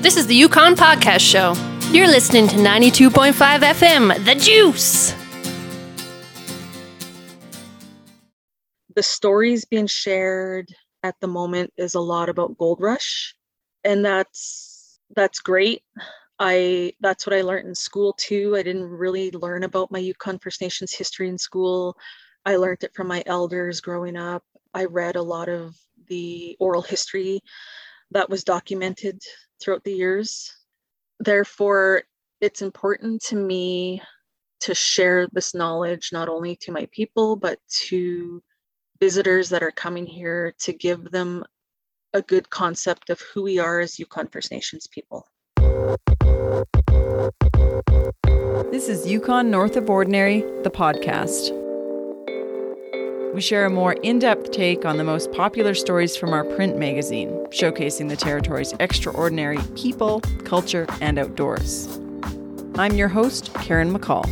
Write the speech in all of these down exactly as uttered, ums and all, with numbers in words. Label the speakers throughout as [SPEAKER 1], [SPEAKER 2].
[SPEAKER 1] This is the Yukon Podcast Show. You're listening to ninety-two point five F M, The Juice.
[SPEAKER 2] The stories being shared at the moment is a lot about Gold Rush, and that's that's great. I that's what I learned in school too. I didn't really learn about my Yukon First Nations history in school. I learned it from my elders growing up. I read a lot of the oral history that was documented throughout the years. Therefore, it's important to me to share this knowledge not only to my people, but to visitors that are coming here, to give them a good concept of who we are as Yukon First Nations people.
[SPEAKER 3] This is Yukon North of Ordinary, the podcast. We share a more in-depth take on the most popular stories from our print magazine, showcasing the territory's extraordinary people, culture, and outdoors. I'm your host, Karen McCall.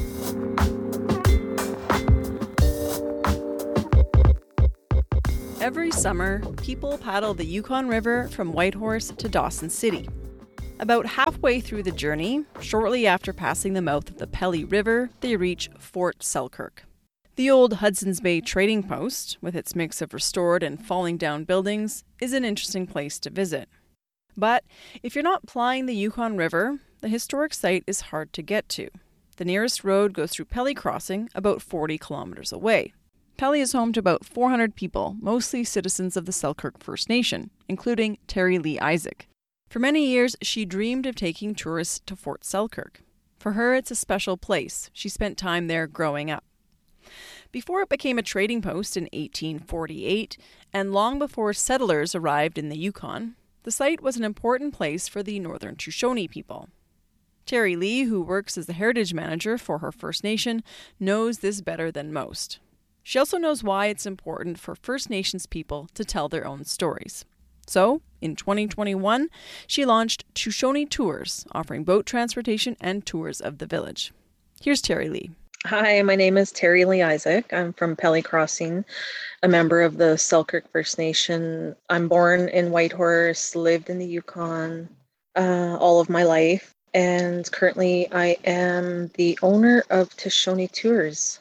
[SPEAKER 3] Every summer, people paddle the Yukon River from Whitehorse to Dawson City. About halfway through the journey, shortly after passing the mouth of the Pelly River, they reach Fort Selkirk. The old Hudson's Bay trading post, with its mix of restored and falling down buildings, is an interesting place to visit. But if you're not plying the Yukon River, the historic site is hard to get to. The nearest road goes through Pelly Crossing, about forty kilometers away. Pelly is home to about four hundred people, mostly citizens of the Selkirk First Nation, including Terry Lee Isaac. For many years, she dreamed of taking tourists to Fort Selkirk. For her, it's a special place. She spent time there growing up. Before it became a trading post in eighteen forty-eight, and long before settlers arrived in the Yukon, the site was an important place for the Northern Shoshone people. Terry Lee, who works as the heritage manager for her First Nation, knows this better than most. She also knows why it's important for First Nations people to tell their own stories. So, in twenty twenty-one, she launched Shoshone Tours, offering boat transportation and tours of the village. Here's Terry Lee.
[SPEAKER 2] Hi, my name is Terry Lee Isaac. I'm from Pelly Crossing, a member of the Selkirk First Nation. I'm born in Whitehorse, lived in the Yukon uh, all of my life, and currently I am the owner of Shoshone Tours.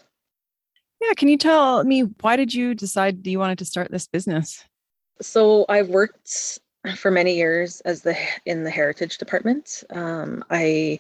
[SPEAKER 3] Yeah, can you tell me, why did you decide you wanted to start this business?
[SPEAKER 2] So I've worked for many years as the in the heritage department. Um, I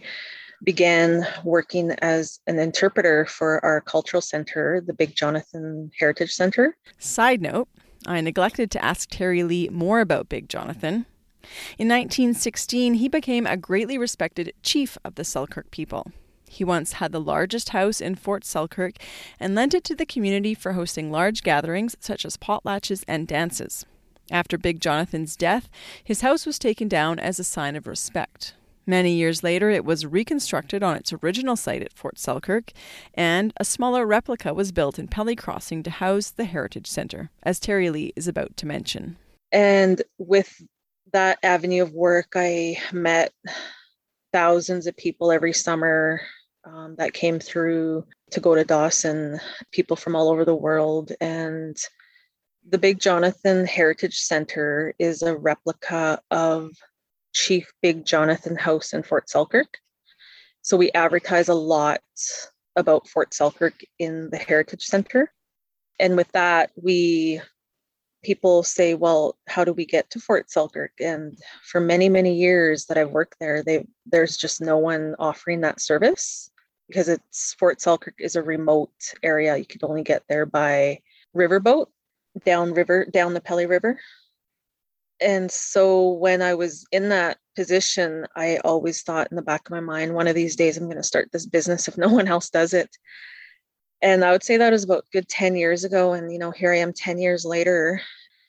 [SPEAKER 2] began working as an interpreter for our cultural center, the Big Jonathan Heritage Center.
[SPEAKER 3] Side note, I neglected to ask Terry Lee more about Big Jonathan. In nineteen sixteen, he became a greatly respected chief of the Selkirk people. He once had the largest house in Fort Selkirk and lent it to the community for hosting large gatherings such as potlatches and dances. After Big Jonathan's death, his house was taken down as a sign of respect. Many years later, it was reconstructed on its original site at Fort Selkirk, and a smaller replica was built in Pelly Crossing to house the Heritage Center, as Terry Lee is about to mention.
[SPEAKER 2] And with that avenue of work, I met thousands of people every summer um, that came through to go to Dawson, people from all over the world. And the Big Jonathan Heritage Center is a replica of Chief Big Jonathan House in Fort Selkirk. So we advertise a lot about Fort Selkirk in the Heritage Center. And with that, we people say, well, how do we get to Fort Selkirk? And for many, many years that I've worked there, they there's just no one offering that service because it's Fort Selkirk is a remote area. You could only get there by riverboat, down river, down the Pelly River. And so when I was in that position, I always thought in the back of my mind, one of these days I'm going to start this business if no one else does it. And I would say that was about good ten years ago. And, you know, here I am ten years later.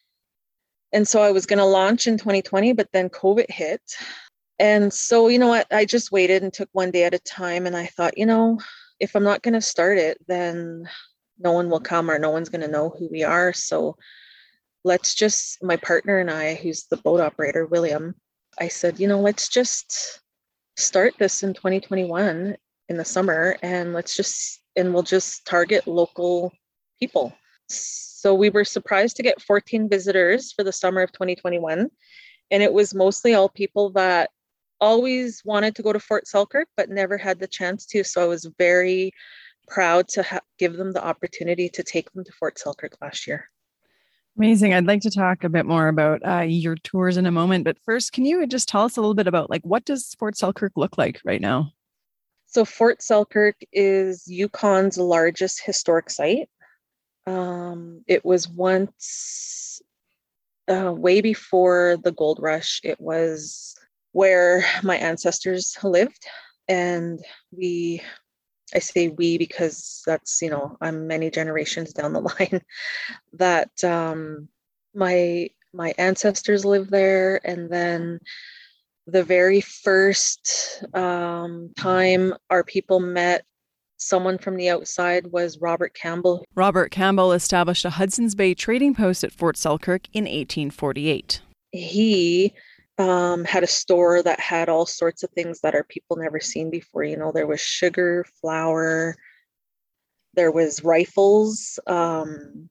[SPEAKER 2] And so I was going to launch in twenty twenty, but then COVID hit. And so, you know what, I just waited and took one day at a time. And I thought, you know, if I'm not going to start it, then no one will come or no one's going to know who we are. So let's just, my partner and I, who's the boat operator, William, I said, you know, let's just start this in twenty twenty-one in the summer and let's just, and we'll just target local people. So we were surprised to get fourteen visitors for the summer of twenty twenty-one. And it was mostly all people that always wanted to go to Fort Selkirk, but never had the chance to. So I was very proud to ha- give them the opportunity to take them to Fort Selkirk last year.
[SPEAKER 3] Amazing. I'd like to talk a bit more about uh, your tours in a moment, but first, can you just tell us a little bit about like what does Fort Selkirk look like right now?
[SPEAKER 2] So Fort Selkirk is Yukon's largest historic site. Um, it was once, uh, way before the gold rush, it was where my ancestors lived. And we, I say we because that's, you know, I'm many generations down the line, that um, my my ancestors lived there. And then the very first um, time our people met someone from the outside was Robert Campbell.
[SPEAKER 3] Robert Campbell established a Hudson's Bay trading post at Fort Selkirk in eighteen forty-eight.
[SPEAKER 2] He um, had a store that had all sorts of things that our people never seen before. You know, there was sugar, flour, there was rifles um,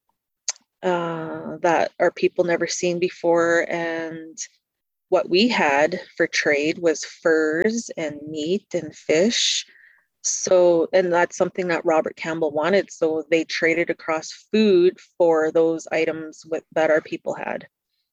[SPEAKER 2] uh, that our people never seen before. And what we had for trade was furs and meat and fish. So, and that's something that Robert Campbell wanted. So they traded across food for those items with, that our people had.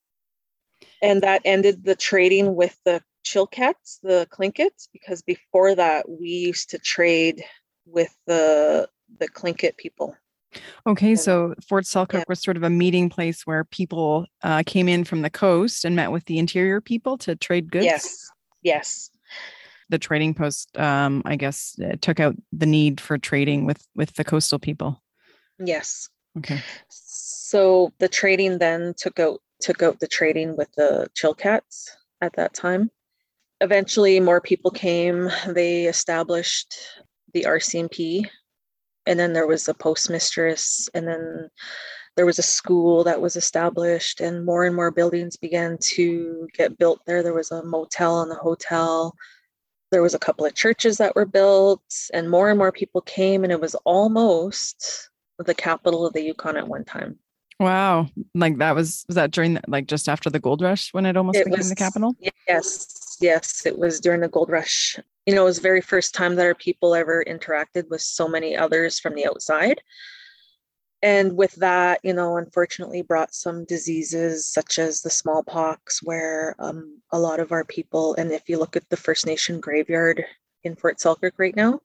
[SPEAKER 2] And that ended the trading with the Chilkats, the Tlinkits, because before that we used to trade with the the Tlingit people.
[SPEAKER 3] Okay,
[SPEAKER 2] And,
[SPEAKER 3] so Fort Selkirk
[SPEAKER 2] yeah.
[SPEAKER 3] was sort of a meeting place where people uh, came in from the coast and met with the interior people to trade goods?
[SPEAKER 2] Yes, yes.
[SPEAKER 3] The trading post, um, I guess, uh, took out the need for trading with, with the coastal people.
[SPEAKER 2] Yes.
[SPEAKER 3] Okay.
[SPEAKER 2] So the trading then took out took out the trading with the Chilkats at that time. Eventually, more people came. They established the R C M P, and then there was a postmistress, and then there was a school that was established, and more and more buildings began to get built there. There was a motel and a hotel. There was a couple of churches that were built, and more and more people came, and it was almost the capital of the Yukon at one time.
[SPEAKER 3] Wow. Like that was, was that during, the, like just after the gold rush when it almost
[SPEAKER 2] It
[SPEAKER 3] became
[SPEAKER 2] was
[SPEAKER 3] the capital?
[SPEAKER 2] Yes, yes, it was during the gold rush. You know, it was the very first time that our people ever interacted with so many others from the outside. And with that, you know, unfortunately brought some diseases such as the smallpox, where um, a lot of our people, and if you look at the First Nation graveyard in Fort Selkirk right now,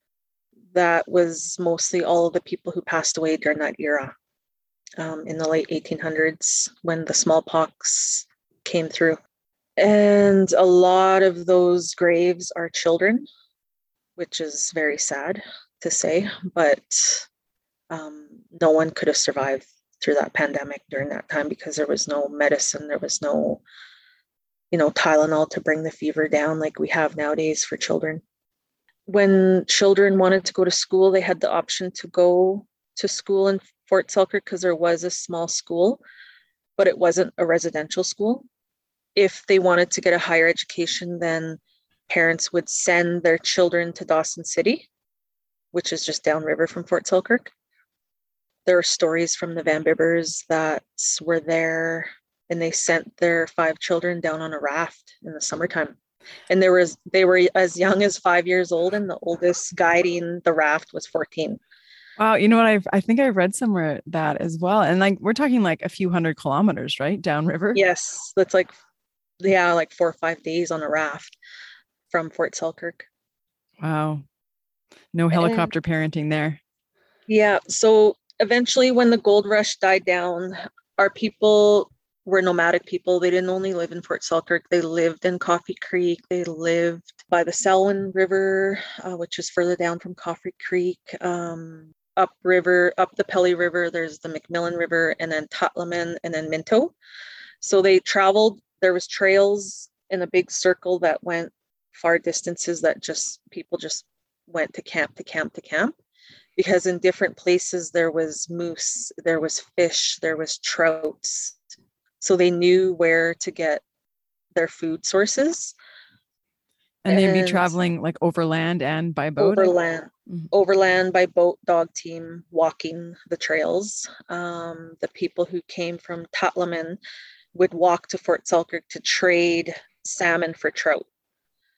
[SPEAKER 2] that was mostly all of the people who passed away during that era. Um, in the late eighteen hundreds when the smallpox came through. And a lot of those graves are children, which is very sad to say, but um, no one could have survived through that pandemic during that time because there was no medicine, there was no, you know, Tylenol to bring the fever down like we have nowadays for children. When children wanted to go to school, they had the option to go to school in Fort Selkirk because there was a small school, but it wasn't a residential school. If they wanted to get a higher education, then parents would send their children to Dawson City, which is just downriver from Fort Selkirk. There are stories from the Van Bibbers that were there and they sent their five children down on a raft in the summertime. And there was they were as young as five years old, and the oldest guiding the raft was fourteen.
[SPEAKER 3] Wow, you know what? I've, I think I read somewhere that as well. And like, we're talking like a few hundred kilometers, right? Downriver?
[SPEAKER 2] Yes, that's like, yeah, like four or five days on a raft from Fort Selkirk.
[SPEAKER 3] Wow. No helicopter and, parenting there.
[SPEAKER 2] Yeah. So eventually when the gold rush died down, our people were nomadic people. They didn't only live in Fort Selkirk. They lived in Coffee Creek. They lived by the Selwyn River, uh, which is further down from Coffee Creek. Um, upriver, up the Pelly River, there's the McMillan River, and then Tutlaman, and then Minto. So they traveled, there was trails in a big circle that went far distances that just, people just went to camp, to camp, to camp. Because in different places there was moose, there was fish, there was trouts. So they knew where to get their food sources.
[SPEAKER 3] And they'd be traveling like overland and by boat?
[SPEAKER 2] Overland. Mm-hmm. Overland by boat, dog team, walking the trails. Um, the people who came from Tutlaman would walk to Fort Selkirk to trade salmon for trout.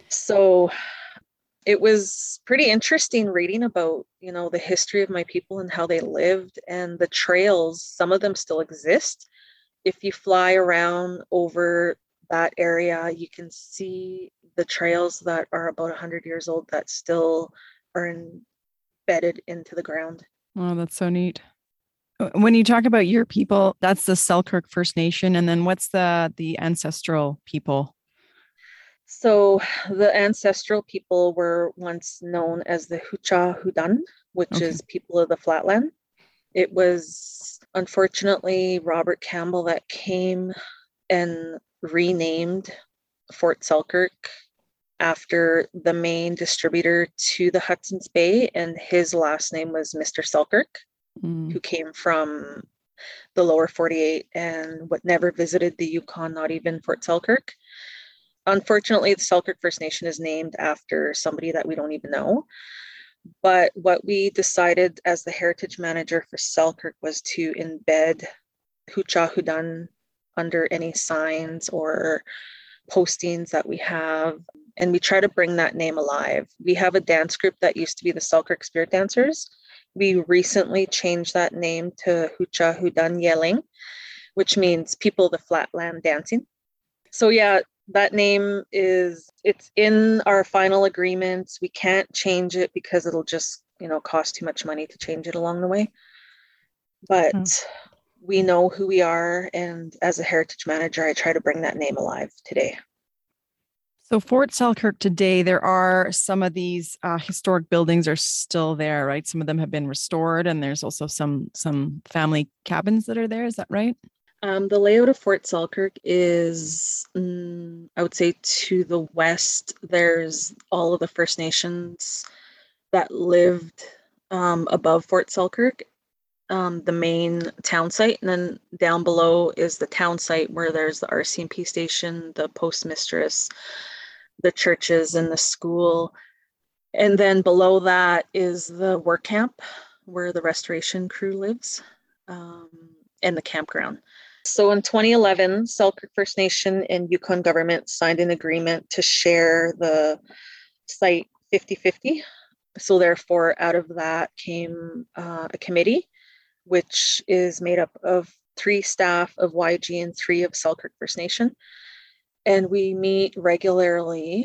[SPEAKER 2] So it was pretty interesting reading about, you know, the history of my people and how they lived, and the trails. Some of them still exist. If you fly around over that area, you can see the trails that are about one hundred years old that still are embedded into the ground.
[SPEAKER 3] Oh, that's so neat. When you talk about your people, that's the Selkirk First Nation. And then what's the the ancestral people?
[SPEAKER 2] So the ancestral people were once known as the Hucha Hudan, which
[SPEAKER 3] Okay.
[SPEAKER 2] is people of the flatland. It was unfortunately Robert Campbell that came and renamed Fort Selkirk after the main distributor to the Hudson's Bay, and his last name was Mister Selkirk,
[SPEAKER 3] Mm.
[SPEAKER 2] who came from the lower forty-eight and what never visited the Yukon, not even Fort Selkirk. Unfortunately, the Selkirk First Nation is named after somebody that we don't even know. But what we decided as the heritage manager for Selkirk was to embed Hucha Hudan under any signs or postings that we have. And we try to bring that name alive. We have a dance group that used to be the Selkirk Spirit Dancers. We recently changed that name to Hucha Hudan Yeling, which means people of the flatland dancing. So yeah, that name is, it's in our final agreements. We can't change it because it'll just, you know, cost too much money to change it along the way. But
[SPEAKER 3] Hmm.
[SPEAKER 2] we know who we are. And as a heritage manager, I try to bring that name alive today.
[SPEAKER 3] So Fort Selkirk today, there are some of these uh, historic buildings are still there, right? Some of them have been restored, and there's also some some family cabins that are there. Is that right?
[SPEAKER 2] Um, the layout of Fort Selkirk is, mm, I would say, to the west. There's all of the First Nations that lived um, above Fort Selkirk, um, the main town site. And then down below is the town site where there's the R C M P station, the postmistress, the churches, and the school. And then below that is the work camp where the restoration crew lives, um, and the campground. So in twenty eleven, Selkirk First Nation and Yukon government signed an agreement to share the site fifty-fifty. So therefore, out of that came uh, a committee, which is made up of three staff of Y G and three of Selkirk First Nation. And we meet regularly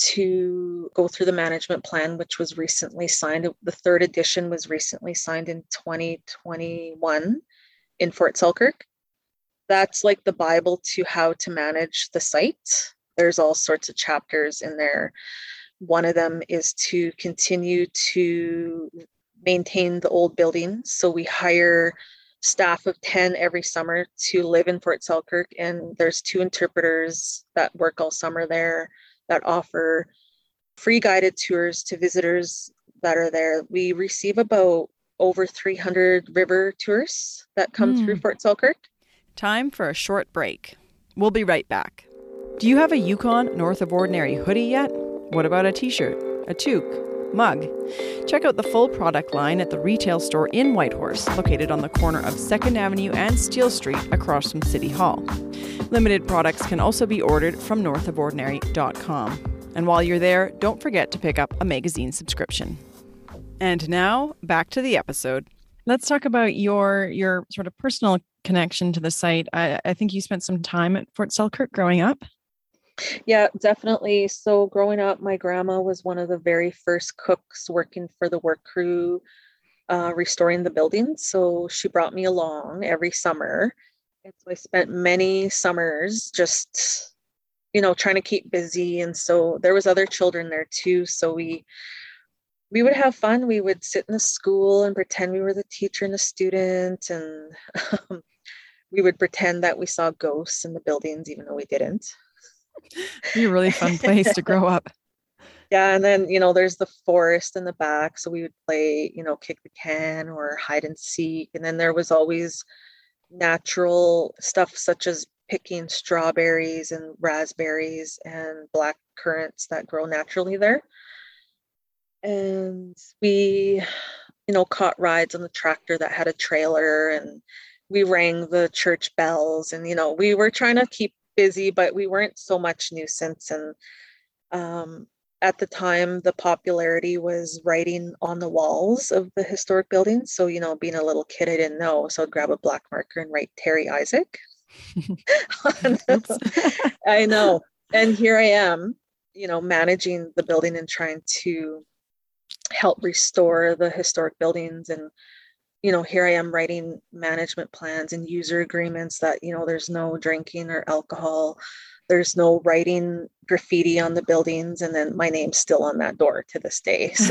[SPEAKER 2] to go through the management plan, which was recently signed. The third edition was recently signed in twenty twenty-one in Fort Selkirk. That's like the Bible to how to manage the site. There's all sorts of chapters in there. One of them is to continue to maintain the old buildings. So we hire staff of ten every summer to live in Fort Selkirk, and there's two interpreters that work all summer there that offer free guided tours to visitors that are there. We receive about over three hundred river tourists that come
[SPEAKER 3] Hmm.
[SPEAKER 2] through Fort Selkirk.
[SPEAKER 3] Time for a short break. We'll be right back. Do you have a Yukon North of Ordinary hoodie yet? What about a t-shirt, a toque, mug? Check out the full product line at the retail store in Whitehorse, located on the corner of second Avenue and Steele Street across from City Hall. Limited products can also be ordered from north of ordinary dot com. And while you're there, don't forget to pick up a magazine subscription. And now, back to the episode. Let's talk about your your sort of personal connection to the site. I, I think you spent some time at Fort Selkirk growing up.
[SPEAKER 2] Yeah, definitely. So growing up, my grandma was one of the very first cooks working for the work crew, uh, restoring the buildings. So she brought me along every summer. And so I spent many summers just, you know, trying to keep busy. And so there was other children there too. So we we would have fun. We would sit in the school and pretend we were the teacher and the student. And um, we would pretend that we saw ghosts in the buildings, even though we didn't.
[SPEAKER 3] Be a really fun place to grow up.
[SPEAKER 2] Yeah, and then, you know, there's the forest in the back. So we would play, you know, kick the can or hide and seek. And then there was always natural stuff such as picking strawberries and raspberries and black currants that grow naturally there. And we, you know, caught rides on the tractor that had a trailer, and we rang the church bells. And, you know, we were trying to keep busy, but we weren't so much nuisance. And Um, at the time, the popularity was writing on the walls of the historic buildings. So, you know, being a little kid, I didn't know. So I'd grab a black marker and write Terry Isaac. I know. And here I am, you know, managing the building and trying to help restore the historic buildings. And, you know, here I am writing management plans and user agreements that, you know, there's no drinking or alcohol. There's no writing graffiti on the buildings. And then my name's still on that door to this day. So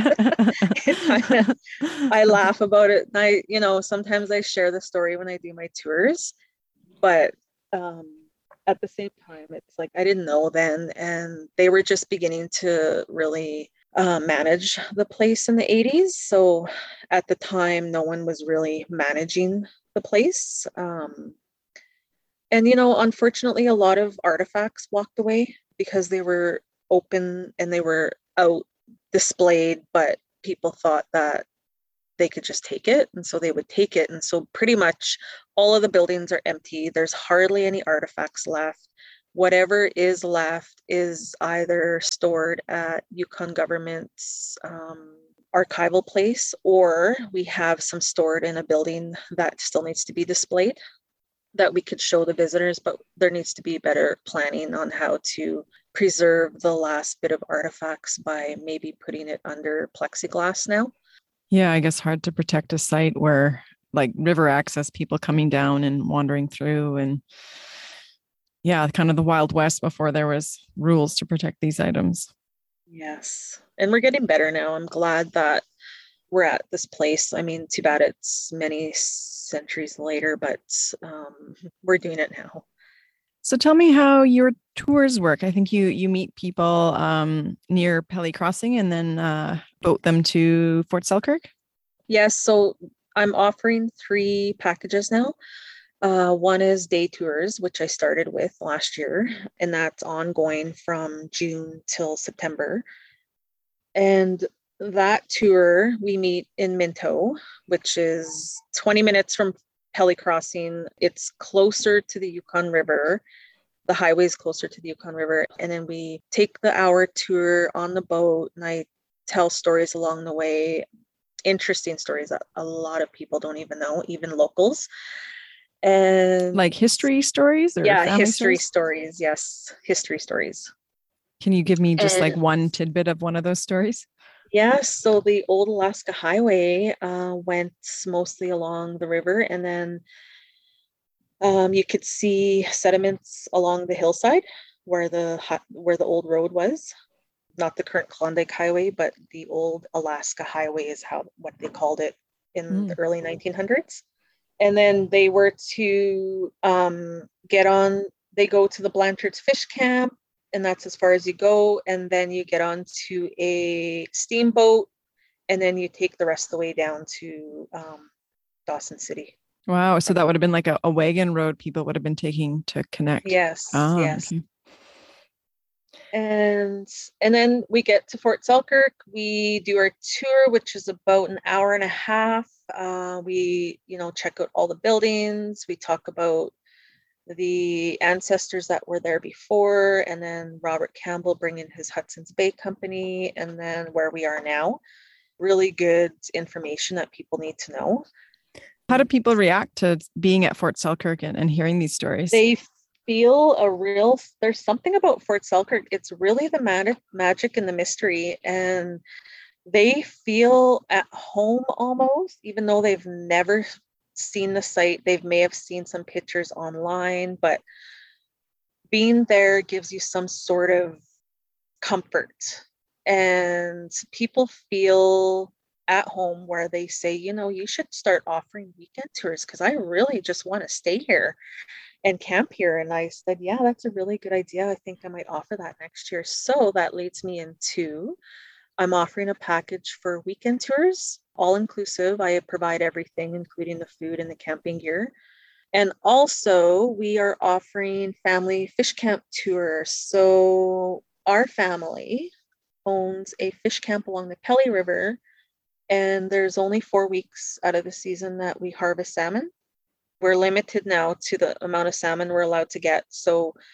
[SPEAKER 2] it kind of, I laugh about it. And I, you know, sometimes I share the story when I do my tours, but um, at the same time, it's like, I didn't know then. And they were just beginning to really uh, manage the place in the eighties. So at the time, no one was really managing the place. Um, and, you know, unfortunately, a lot of artifacts walked away because they were open and they were out displayed, but people thought that they could just take it. And so they would take it. And so pretty much all of the buildings are empty. There's hardly any artifacts left. Whatever is left is either stored at Yukon government's um, archival place, or we have some stored in a building that still needs to be displayed that we could show the visitors, but there needs to be better planning on how to preserve the last bit of artifacts by maybe putting it under plexiglass now.
[SPEAKER 3] Yeah, I guess hard to protect a site where like river access, people coming down and wandering through, and yeah, kind of the Wild West before there was rules to protect these items.
[SPEAKER 2] Yes. And we're getting better now. I'm glad that we're at this place. I mean, too bad it's many centuries later, but um, we're doing it now.
[SPEAKER 3] So tell me how your tours work. I think you you meet people um, near Pelly Crossing and then uh, boat them to Fort Selkirk.
[SPEAKER 2] Yes. So I'm offering three packages now. Uh, one is day tours, which I started with last year, and that's ongoing from June till September. And that tour, we meet in Minto, which is twenty minutes from Pelly Crossing. It's closer to the Yukon River. The highway is closer to the Yukon River. And then we take the hour tour on the boat, and I tell stories along the way, interesting stories that a lot of people don't even know, even locals. And
[SPEAKER 3] like history stories or
[SPEAKER 2] yeah, history
[SPEAKER 3] stories?
[SPEAKER 2] stories. Yes, history stories.
[SPEAKER 3] Can you give me just
[SPEAKER 2] and,
[SPEAKER 3] like one tidbit of one of those stories?
[SPEAKER 2] Yeah, so the old Alaska Highway uh, went mostly along the river, and then um, you could see sediments along the hillside where the where the old road was. Not the current Klondike Highway, but the old Alaska Highway is how what they called it in mm. the early nineteen hundreds. And then they were to um, get on. They go to the Blanchard's Fish Camp. And that's as far as you go. And then you get onto a steamboat, and then you take the rest of the way down to um, Dawson City.
[SPEAKER 3] Wow. So that would have been like a, a wagon road people would have been taking to connect.
[SPEAKER 2] Yes.
[SPEAKER 3] Oh,
[SPEAKER 2] yes.
[SPEAKER 3] Okay.
[SPEAKER 2] And and then we get to Fort Selkirk. We do our tour, which is about an hour and a half. Uh, we, you know, check out all the buildings. We talk about the ancestors that were there before, and then Robert Campbell bringing his Hudson's Bay Company, and then where we are now. Really good information that people need to know.
[SPEAKER 3] How do people react to being at Fort Selkirk and, and hearing these stories?
[SPEAKER 2] They feel a real, there's something about Fort Selkirk. It's really the magic, magic and the mystery, and they feel at home almost, even though they've never seen the site. They may have seen some pictures online, but being there gives you some sort of comfort, and people feel at home where they say, you know, you should start offering weekend tours because I really just want to stay here and camp here. And I said, yeah, that's a really good idea. I think I might offer that next year. So that leads me into I'm offering a package for weekend tours, all inclusive. I provide everything, including the food and the camping gear. And also we are offering family fish camp tours. So our family owns a fish camp along the Pelly River, and there's only four weeks out of the season that we harvest salmon. We're limited now to the amount of salmon we're allowed to get. So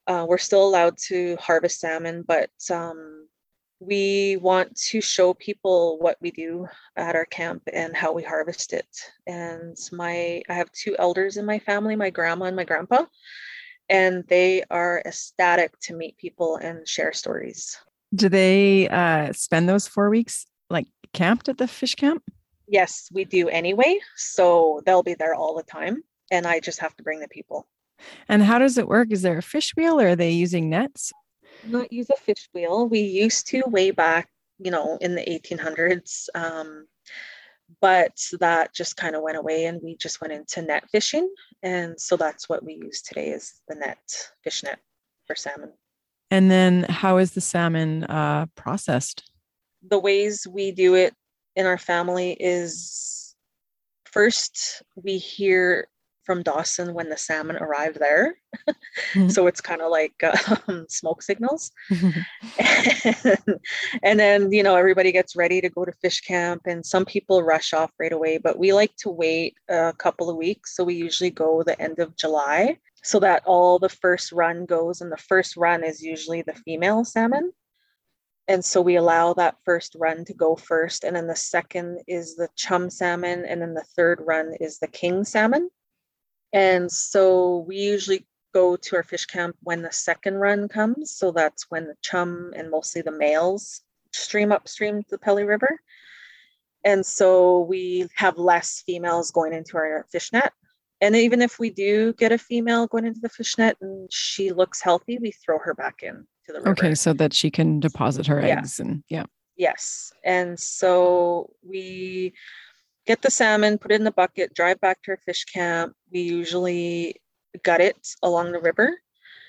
[SPEAKER 2] Uh, we're still allowed to harvest salmon, but um, we want to show people what we do at our camp and how we harvest it. And my, I have two elders in my family, my grandma and my grandpa, and they are ecstatic to meet people and share stories.
[SPEAKER 3] Do they uh, spend those four weeks like camped at the fish camp?
[SPEAKER 2] Yes, we do anyway. So they'll be there all the time, and I just have to bring the people.
[SPEAKER 3] And how does it work? Is there a fish wheel or are they using nets?
[SPEAKER 2] Not use a fish wheel. We used to way back, you know, in the eighteen hundreds, um, but that just kind of went away and we just went into net fishing. And so that's what we use today is the net, fish net for salmon.
[SPEAKER 3] And then how is the salmon uh, processed?
[SPEAKER 2] The ways we do it in our family is first we hear from Dawson when the salmon arrive there. Mm-hmm. So it's kind of like um, smoke signals. and, and then, you know, everybody gets ready to go to fish camp and some people rush off right away, but we like to wait a couple of weeks. So we usually go the end of July so that all the first run goes, and the first run is usually the female salmon. And so we allow that first run to go first. And then the second is the chum salmon. And then the third run is the king salmon. And so we usually go to our fish camp when the second run comes. So that's when the chum and mostly the males stream upstream to the Pelly River. And so we have less females going into our fish net. And even if we do get a female going into the fish net and she looks healthy, we throw her back in to the river.
[SPEAKER 3] Okay, so that she can deposit her
[SPEAKER 2] yeah.
[SPEAKER 3] eggs and yeah.
[SPEAKER 2] Yes. And so we get the salmon, put it in the bucket, drive back to our fish camp. We usually gut it along the river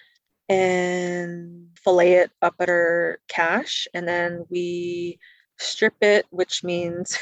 [SPEAKER 2] and fillet it up at our cache. And then we strip it, which means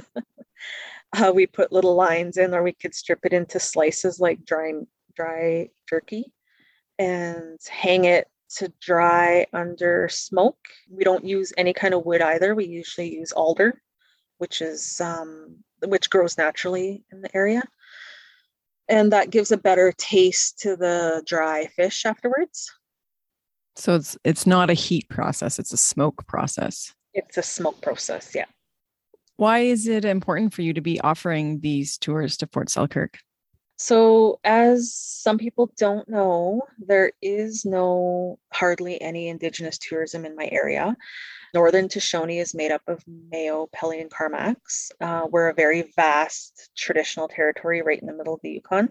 [SPEAKER 2] uh, we put little lines in, or we could strip it into slices like dry, dry jerky and hang it to dry under smoke. We don't use any kind of wood either. We usually use alder, which is um, which grows naturally in the area. And that gives a better taste to the dry fish afterwards.
[SPEAKER 3] So it's it's not a heat process, it's a smoke process.
[SPEAKER 2] It's a smoke process, yeah.
[SPEAKER 3] Why is it important for you to be offering these tours to Fort Selkirk?
[SPEAKER 2] So as some people don't know, there is no hardly any Indigenous tourism in my area. Northern Shoshone is made up of Mayo, Pelly, and Carmacks. Uh, we're a very vast traditional territory right in the middle of the Yukon.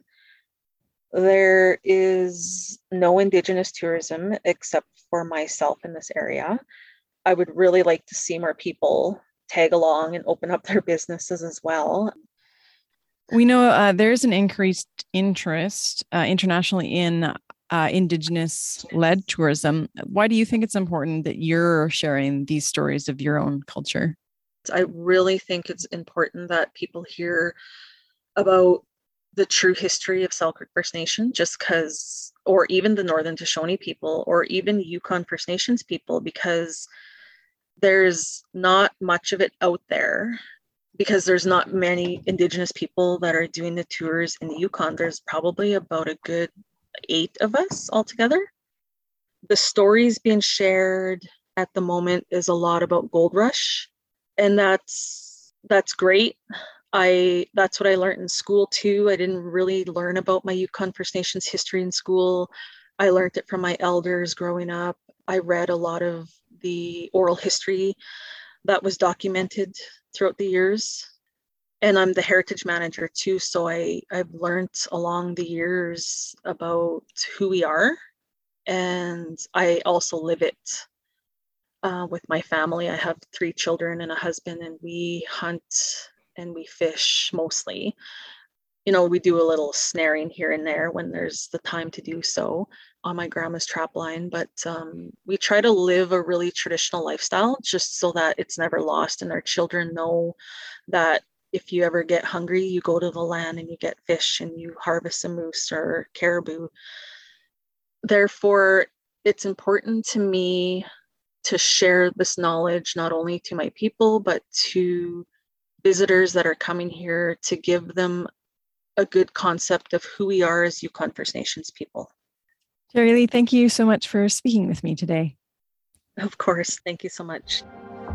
[SPEAKER 2] There is no Indigenous tourism except for myself in this area. I would really like to see more people tag along and open up their businesses as well.
[SPEAKER 3] We know uh, there's an increased interest uh, internationally in uh, Indigenous-led tourism. Why do you think it's important that you're sharing these stories of your own culture?
[SPEAKER 2] I really think it's important that people hear about the true history of Selkirk First Nation, just because, or even the Northern Shoshone people, or even Yukon First Nations people, because there's not much of it out there. Because there's not many Indigenous people that are doing the tours in the Yukon. There's probably about a good eight of us altogether. The stories being shared at the moment is a lot about Gold Rush. And that's that's great. I that's what I learned in school too. I didn't really learn about my Yukon First Nations history in school. I learned it from my elders growing up. I read a lot of the oral history that was documented throughout the years. And I'm the heritage manager too. So I, I've learned along the years about who we are. And I also live it uh, with my family. I have three children and a husband, and we hunt and we fish mostly. You know, we do a little snaring here and there when there's the time to do so on my grandma's trap line, but um, we try to live a really traditional lifestyle just so that it's never lost, and our children know that if you ever get hungry, you go to the land and you get fish and you harvest a moose or caribou. Therefore, it's important to me to share this knowledge not only to my people, but to visitors that are coming here, to give them a good concept of who we are as Yukon First Nations people.
[SPEAKER 3] Terry Lee, thank you so much for speaking with me today.
[SPEAKER 2] Of course. Thank you so much.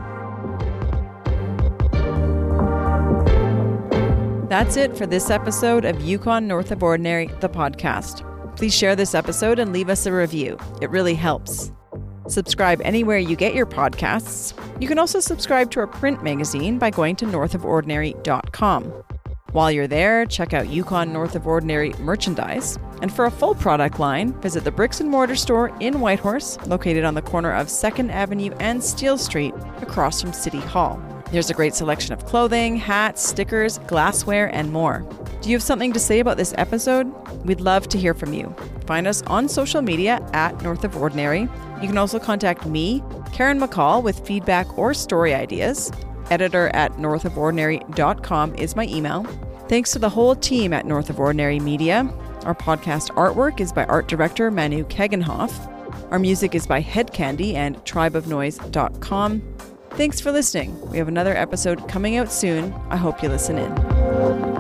[SPEAKER 3] That's it for this episode of Yukon North of Ordinary, the podcast. Please share this episode and leave us a review. It really helps. Subscribe anywhere you get your podcasts. You can also subscribe to our print magazine by going to north of ordinary dot com. While you're there, check out Yukon North of Ordinary merchandise. And for a full product line, visit the Bricks and Mortar store in Whitehorse, located on the corner of second Avenue and Steele Street, across from City Hall. There's a great selection of clothing, hats, stickers, glassware, and more. Do you have something to say about this episode? We'd love to hear from you. Find us on social media at North of Ordinary. You can also contact me, Karen McCall, with feedback or story ideas. Editor at north of ordinary dot com is my email. Thanks to the whole team at North of Ordinary Media. Our podcast artwork is by art director Manu Kegenhoff. Our music is by Head Candy and tribe of noise dot com. Thanks for listening. We have another episode coming out soon. I hope you listen in.